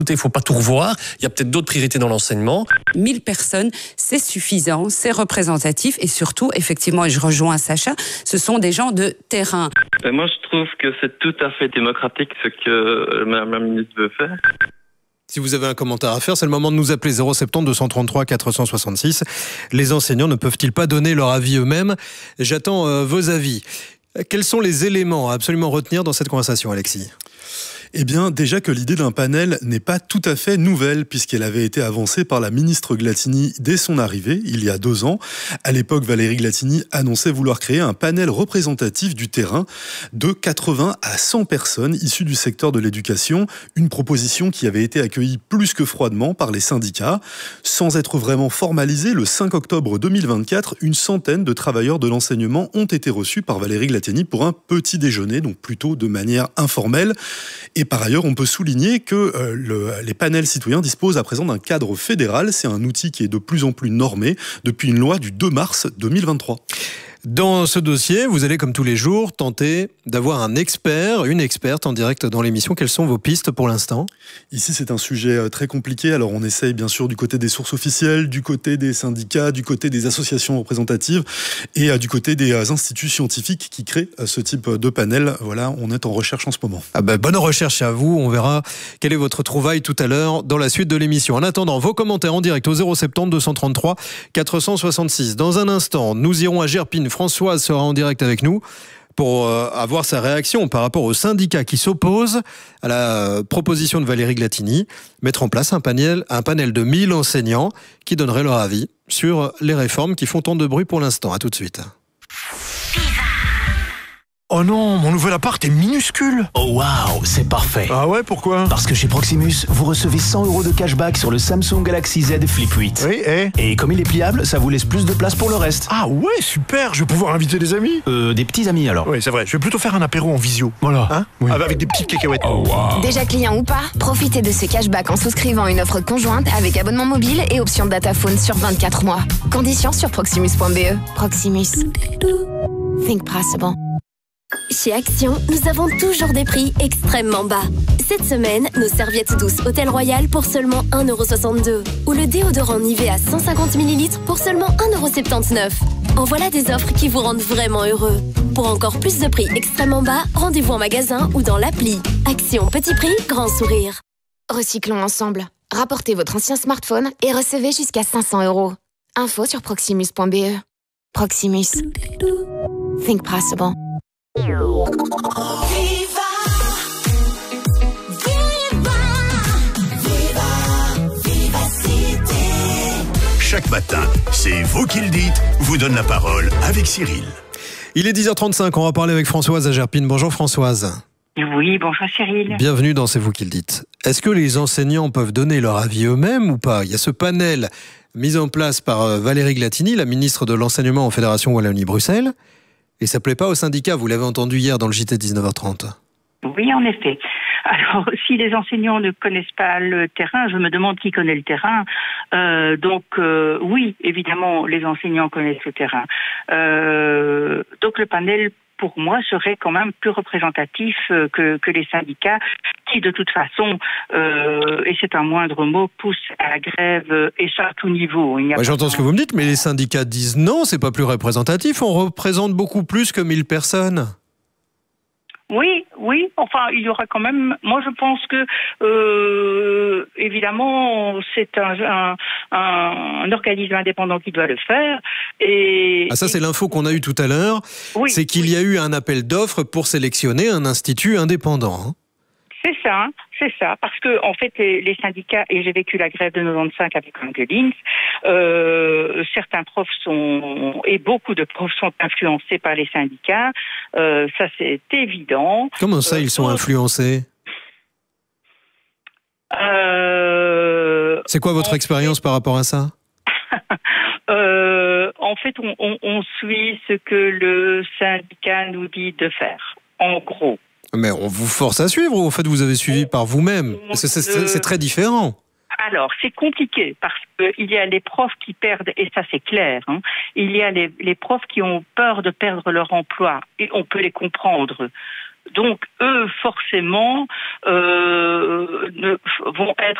Il ne faut pas tout revoir, il y a peut-être d'autres priorités dans l'enseignement. 1000 personnes, c'est suffisant, c'est représentatif et surtout, effectivement, et je rejoins Sacha, ce sont des gens de terrain. Moi, je trouve que c'est tout à fait démocratique ce que Mme la ministre veut faire. Si vous avez un commentaire à faire, c'est le moment de nous appeler 070 233 466. Les enseignants ne peuvent-ils pas donner leur avis eux-mêmes ? J'attends vos avis. Quels sont les éléments à absolument retenir dans cette conversation, Alexis ? Eh bien, déjà que l'idée d'un panel n'est pas tout à fait nouvelle, puisqu'elle avait été avancée par la ministre Glatini dès son arrivée, il y a 2 ans. À l'époque, Valérie Glatini annonçait vouloir créer un panel représentatif du terrain de 80 à 100 personnes issues du secteur de l'éducation, une proposition qui avait été accueillie plus que froidement par les syndicats. Sans être vraiment formalisée, le 5 octobre 2024, une centaine de travailleurs de l'enseignement ont été reçus par Valérie Glatini pour un petit déjeuner, donc plutôt de manière informelle. Et par ailleurs, on peut souligner que les panels citoyens disposent à présent d'un cadre fédéral. C'est un outil qui est de plus en plus normé depuis une loi du 2 mars 2023. Dans ce dossier, vous allez, comme tous les jours, tenter d'avoir un expert, une experte en direct dans l'émission. Quelles sont vos pistes pour l'instant ? Ici, c'est un sujet très compliqué. Alors, on essaye bien sûr du côté des sources officielles, du côté des syndicats, du côté des associations représentatives et du côté des instituts scientifiques qui créent ce type de panel. Voilà, on est en recherche en ce moment. Bonne recherche à vous. On verra quelle est votre trouvaille tout à l'heure dans la suite de l'émission. En attendant, vos commentaires en direct au 070 233 466. Dans un instant, nous irons à Gerpine. Françoise sera en direct avec nous pour avoir sa réaction par rapport aux syndicats qui s'opposent à la proposition de Valérie Glatini, mettre en place un panel de 1000 enseignants qui donneraient leur avis sur les réformes qui font tant de bruit pour l'instant. À tout de suite. Oh non, mon nouvel appart est minuscule. Oh waouh, c'est parfait. Ah ouais, pourquoi ? Parce que chez Proximus, vous recevez 100 € de cashback sur le Samsung Galaxy Z Flip 8. Oui, Et comme il est pliable, ça vous laisse plus de place pour le reste. Ah ouais, super, je vais pouvoir inviter des amis. Des petits amis alors. Oui, c'est vrai, je vais plutôt faire un apéro en visio. Voilà. Hein ? Oui. Avec des petites cacahuètes. Oh wow. Déjà client ou pas, profitez de ce cashback en souscrivant une offre conjointe avec abonnement mobile et option dataphone sur 24 mois. Conditions sur proximus.be. Proximus. Think possible. Chez Action, nous avons toujours des prix extrêmement bas. Cette semaine, nos serviettes douces Hôtel Royal pour seulement 1,62 € ou le déodorant Nivea 150 ml pour seulement 1,79 €. En voilà des offres qui vous rendent vraiment heureux. Pour encore plus de prix extrêmement bas, rendez-vous en magasin ou dans l'appli. Action, petit prix, grand sourire. Recyclons ensemble. Rapportez votre ancien smartphone et recevez jusqu'à 500 €. Info sur proximus.be. Proximus. Think possible. Chaque matin, c'est vous qui le dites, vous donne la parole avec Cyril. Il est 10h35, on va parler avec Françoise à Gerpine. Bonjour Françoise. Oui, bonjour Cyril. Bienvenue dans C'est vous qui le dites. Est-ce que les enseignants peuvent donner leur avis eux-mêmes ou pas ? Il y a ce panel mis en place par Valérie Glatini, la ministre de l'Enseignement en Fédération Wallonie-Bruxelles. Et ça ne plaît pas aux syndicats, vous l'avez entendu hier dans le JT de 19h30. Oui, en effet. Alors, si les enseignants ne connaissent pas le terrain, je me demande qui connaît le terrain. Oui, évidemment, les enseignants connaissent le terrain. Donc le panel, pour moi, serait quand même plus représentatif que les syndicats qui, de toute façon, et c'est un moindre mot, poussent à la grève, et ça à tout niveau. J'entends ce que vous me dites, mais les syndicats disent non, c'est pas plus représentatif, on représente beaucoup plus que 1000 personnes. Oui, enfin, il y aura quand même... Moi, je pense que, évidemment, c'est un organisme indépendant qui doit le faire. Ça, c'est l'info qu'on a eue tout à l'heure. Oui, c'est qu'il y a eu un appel d'offres pour sélectionner un institut indépendant. Hein. C'est ça, parce que en fait les syndicats, et j'ai vécu la grève de 95 avec Angelins, certains profs et beaucoup de profs sont influencés par les syndicats, ça c'est évident. Comment ça, ils sont influencés ? C'est quoi votre expérience par rapport à ça ? En fait, on suit ce que le syndicat nous dit de faire, en gros. Mais on vous force à suivre ou en fait vous avez suivi par vous-même ? C'est très différent. Alors, c'est compliqué parce qu'il y a les profs qui perdent, et ça c'est clair, hein, il y a les profs qui ont peur de perdre leur emploi, et on peut les comprendre. Donc eux, forcément, vont être